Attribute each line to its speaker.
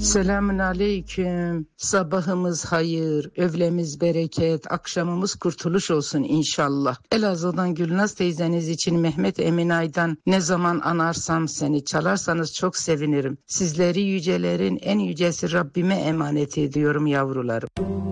Speaker 1: Selamun aleyküm. Sabahımız hayır, öğlemiz bereket, akşamımız kurtuluş olsun inşallah. Elazığ'dan Gülnaz teyzeniz için Mehmet Emin Ay'dan ne zaman anarsam seni çalarsanız çok sevinirim. Sizleri yücelerin en yücesi Rabbime emanet ediyorum yavrularım.